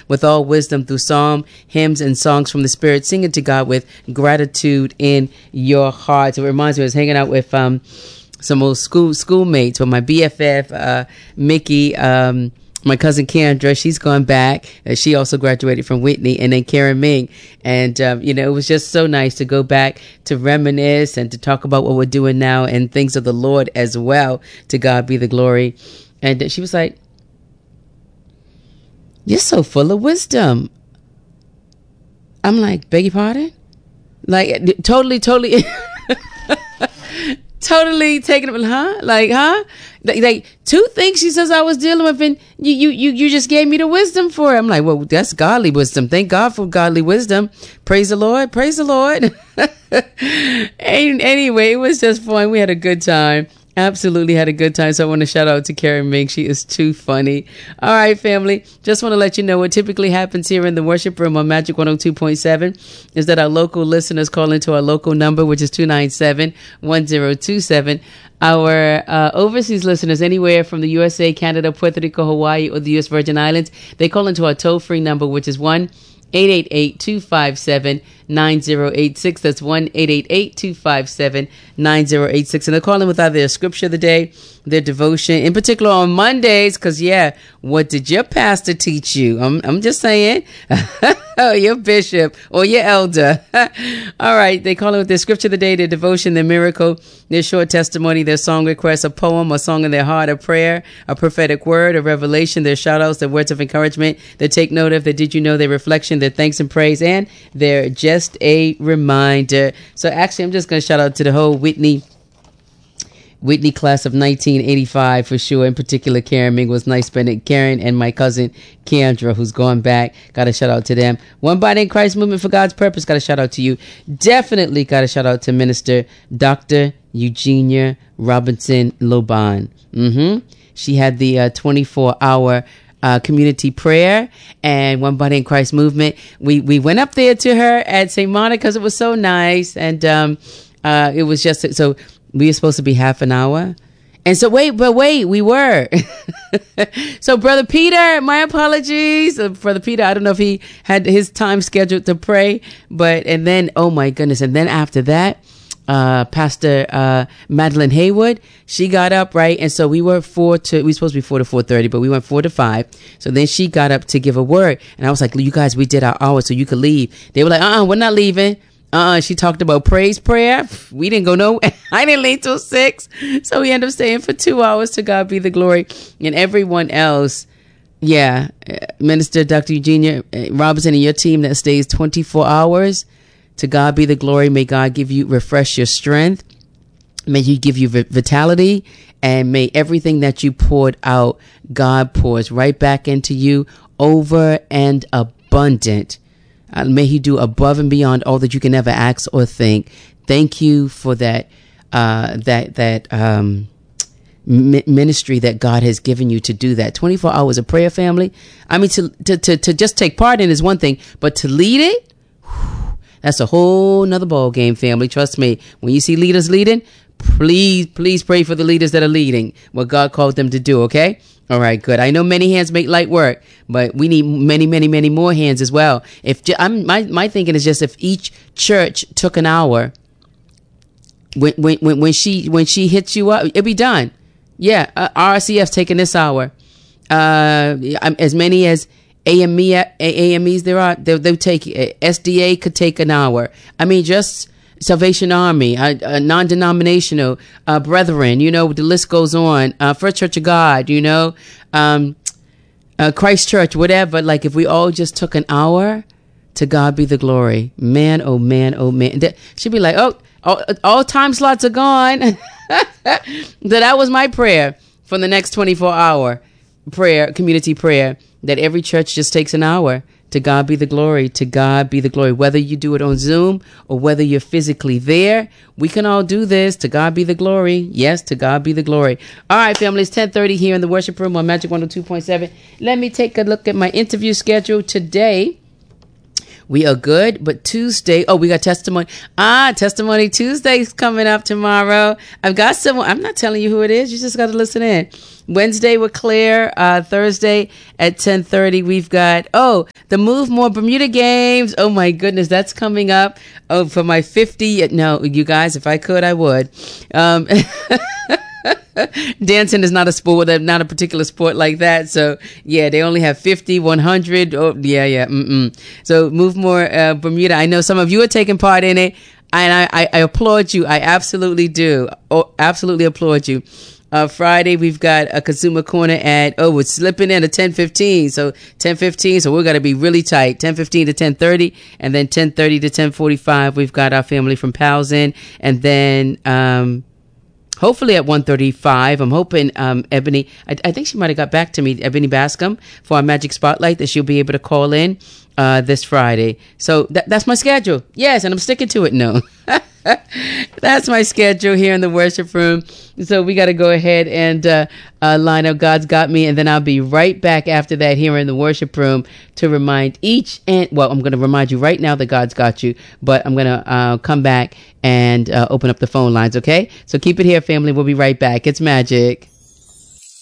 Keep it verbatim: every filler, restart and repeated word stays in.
with all wisdom through psalm, hymns, and songs from the Spirit, singing to God with gratitude in your heart. So it reminds me, I was hanging out with um, some old school schoolmates with my B F F, uh, Mickey, um, my cousin Kendra. She's gone back. Uh, she also graduated from Whitney, and then Karen Ming. And, um, you know, it was just so nice to go back to reminisce and to talk about what we're doing now and things of the Lord as well. To God be the glory. And she was like, "You're so full of wisdom." I'm like, "Beg your pardon?" Like, totally, totally. Totally taking it, huh? Like, huh? Like, like two things she says I was dealing with, and you, you, you, you just gave me the wisdom for it. I'm like, well, that's godly wisdom. Thank God for godly wisdom. Praise the Lord. Praise the Lord. And anyway, it was just fun. We had a good time. Absolutely had a good time. So I want to shout out to Karen Ming. She is too funny. All right, family. Just want to let you know what typically happens here in the worship room on Magic one oh two point seven is that our local listeners call into our local number, which is two nine seven, one zero two seven. Our uh, overseas listeners anywhere from the U S A, Canada, Puerto Rico, Hawaii, or the U S Virgin Islands, they call into our toll-free number, which is one eight eight eight, two five seven, nine zero eight six. That's one eight eight eight, two five seven, nine zero eight six. And they're calling with either their scripture of the day, their devotion, in particular on Mondays, because, yeah, what did your pastor teach you? I'm, I'm just saying. Oh, your bishop or your elder. All right. They call it with their scripture of the day, their devotion, their miracle, their short testimony, their song request, a poem, a song in their heart, a prayer, a prophetic word, a revelation, their shout outs, their words of encouragement, their take note of, their did you know, their reflection, their thanks and praise, and their just a reminder. So actually, I'm just going to shout out to the whole Whitney Whitney class of nineteen eighty-five for sure. In particular, Karen Ming was nice spending. Karen and my cousin Kendra, who's gone back. Got a shout out to them. One Body in Christ Movement for God's Purpose. Got a shout out to you. Definitely got a shout out to Minister Doctor Eugenia Robinson Loban. Mm-hmm. She had the uh, twenty-four hour Uh, community prayer and One Body in Christ movement. We we went up there to her at Saint Monica because it was so nice, and um, uh, it was just so we were supposed to be half an hour, and so wait, but wait, we were. So Brother Peter, my apologies, uh, Brother Peter. I don't know if he had his time scheduled to pray, but and then oh my goodness, and then after that. Uh, Pastor, uh, Madeline Haywood, she got up, right? And so we were four to, we were supposed to be four to four thirty, but we went four to five. So then she got up to give a word. And I was like, you guys, we did our hour so you could leave. They were like, uh-uh, we're not leaving. Uh-uh. She talked about praise prayer. We didn't go no, I didn't leave till six. So we ended up staying for two hours. To God be the glory. And everyone else, yeah, Minister Doctor Eugenia Robinson and your team that stays twenty-four hours. To God be the glory. May God give you, refresh your strength. May He give you vitality, and may everything that you poured out, God pours right back into you over and abundant. Uh, may He do above and beyond all that you can ever ask or think. Thank you for that, uh, that, that, um, ministry that God has given you to do that. twenty-four hours of prayer, family. I mean, to, to, to, to just take part in is one thing, but to lead it, whew, that's a whole nother ball game, family. Trust me. When you see leaders leading, please, please pray for the leaders that are leading what God called them to do. Okay. All right. Good. I know many hands make light work, but we need many, many, many more hands as well. If I'm, my, my thinking is just if each church took an hour, when, when, when, when she, when she hits you up, it'll be done. Yeah. Uh, R C F's taking this hour. Uh, as many as A M E, A M Es there are, they'll, they'll take, S D A could take an hour. I mean, just Salvation Army, uh, uh, non-denominational, uh, brethren, you know, the list goes on, uh, First Church of God, you know, um, uh, Christ Church, whatever. Like if we all just took an hour, to God be the glory. Man, oh man, oh man. That, she'd be like, oh, all, all time slots are gone. that, that was my prayer for the next twenty-four hour prayer, community prayer. That every church just takes an hour. To God be the glory. To God be the glory. Whether you do it on Zoom or whether you're physically there, we can all do this. To God be the glory. Yes, to God be the glory. All right, family, it's ten thirty here in the worship room on Magic one oh two point seven. Let me take a look at my interview schedule today. We are good, but Tuesday, oh, we got testimony. Ah, Testimony Tuesday's coming up tomorrow. I've got someone, I'm not telling you who it is. You just got to listen in. Wednesday with Claire, uh, Thursday at ten thirty. We've got, oh, the Move More Bermuda Games. Oh my goodness, that's coming up. Oh, for my fifty. No, you guys, if I could, I would. Um, Dancing is not a sport, not a particular sport like that. So yeah, they only have fifty, one hundred. Oh yeah, yeah. Mm-mm. So Move More uh, Bermuda. I know some of you are taking part in it, and I, I, I applaud you. I absolutely do. Oh, absolutely applaud you. Uh, Friday, we've got a Consumer Corner at, oh, we're slipping in at ten fifteen. So ten fifteen, so we're going to be really tight. ten fifteen to ten thirty, and then ten thirty to ten forty-five, we've got our family from Pals in. And then, um, hopefully at one thirty-five, I'm hoping um, Ebony, I, I think she might have got back to me, Ebony Bascom, for our Magic Spotlight, that she'll be able to call in uh, this Friday. So that, that's my schedule. Yes, and I'm sticking to it. No. That's my schedule here in the worship room. So we got to go ahead and uh, uh, line up God's Got Me, and then I'll be right back after that here in the worship room to remind each and, well, I'm going to remind you right now that God's got you, but I'm going to uh, come back and uh, open up the phone lines, okay? So keep it here, family. We'll be right back. It's magic.